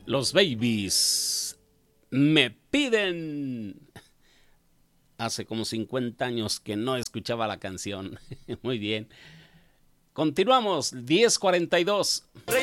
Los Babies me piden. Hace como 50 años que no escuchaba la canción. Muy bien. Continuamos, 10:42.